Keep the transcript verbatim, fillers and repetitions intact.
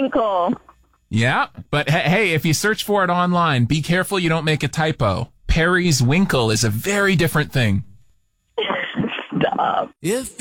Winkle. Yeah, but hey, hey, if you search for it online, be careful you don't make a typo. Perry's Winkle is a very different thing. Stop. If